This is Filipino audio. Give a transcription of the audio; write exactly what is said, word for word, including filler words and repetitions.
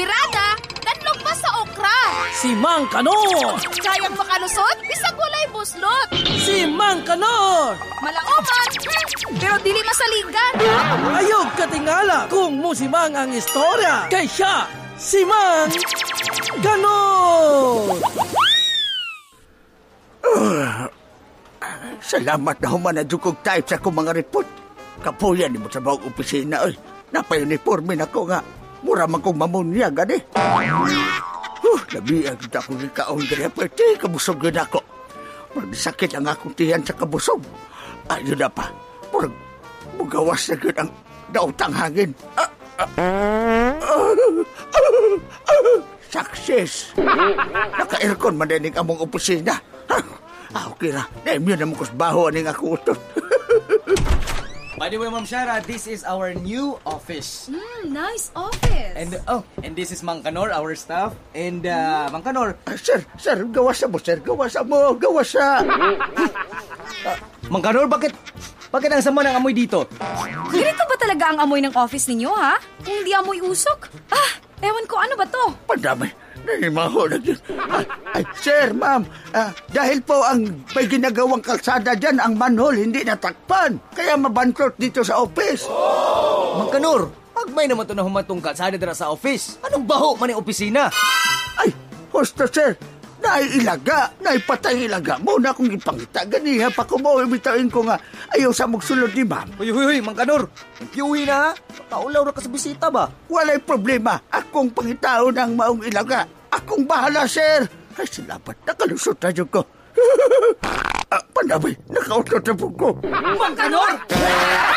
birada, danlog pa sa okra. Si Mang Kanor! Kayang makalusot, bisag walay buslot. Si Mang Kanor! Malaoman, hmm, pero dili masaligan. Ayog katingala kung musimang ang istorya. Kay siya, si Mang Kanor! Uh, salamat na human na dukog type sa akong mga report. Kapuyan ni mo sa bawang opisina. Ay, napay-uniforme na ko nga. Mura man kong mamunya, gani. Huh, labihan kita akong ikaon gani. Pwede, kabusog yun ako. Murag sakit ang akong tiyan sa kabusog. Ayun na pa. Murag mugawas na yun ang daotang hangin. Ah, ah, ah, ah, ah, success. Naka-aircon madinig among opisina. Ah, okay na. Naimyo na mo kusbaho aning ako utot. By the way, Ma'am Shara, this is our new office. Hmm, nice office. And oh, and this is Mang Kanor, our staff. And uh, Mang Kanor, Ah, sir, sir, gawasa mo, sir. Gawasa mo, gawasa. uh, Mang Kanor, bakit bakit ang sama ng amoy dito? Ganito ba talaga ang amoy ng office ninyo, ha? Kung hindi amoy usok? Ah, ewan ko, ano ba to? Pandami. Nanimaho na yun. Ah, ay, sir, ma'am, ah, dahil po ang may ginagawang kalsada dyan, ang manhole hindi natakpan. Kaya mabantrot dito sa office. Mang Kanor, agmay naman to na humatong kalsada dira sa office. Anong baho man yung opisina? Ay, hosto, sir. Naiilaga, naipatay ilaga. Muna akong ipangita. Ganiha pa ko mo, imitain ko nga. Ayaw sa magsulod ni ma'am. Huy, huy, huy, Mang Kanor. Piuwi na, ha? Taulaw na ka sa bisita ba? Walay problema. Akong pangitaon ang maong ilaga. Akong bahala, sir. Ay, salamat. Nakalusot na dyan ko. ah, pandamay, nakautot na po ko. Mang Kanor!